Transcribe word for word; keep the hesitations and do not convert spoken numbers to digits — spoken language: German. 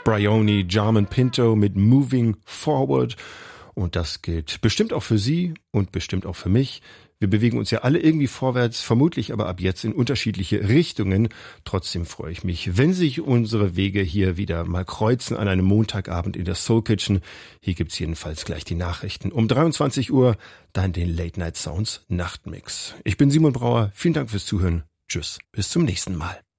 Bryony, Jarman Pinto mit Moving Forward. Und das gilt bestimmt auch für Sie und bestimmt auch für mich. Wir bewegen uns ja alle irgendwie vorwärts, vermutlich aber ab jetzt in unterschiedliche Richtungen. Trotzdem freue ich mich, wenn sich unsere Wege hier wieder mal kreuzen an einem Montagabend in der Soul Kitchen. Hier gibt's jedenfalls gleich die Nachrichten. Um dreiundzwanzig Uhr dann den Late Night Sounds Nachtmix. Ich bin Simon Brauer. Vielen Dank fürs Zuhören. Tschüss. Bis zum nächsten Mal.